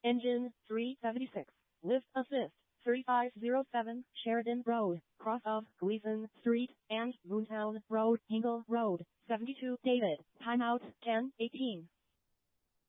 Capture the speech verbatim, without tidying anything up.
Engine three seventy-six. Lift assist. thirty-five oh seven Sheridan Road, cross of Gleason Street and Moontown Road, Hingle Road. seventy-two David. Timeout ten eighteen.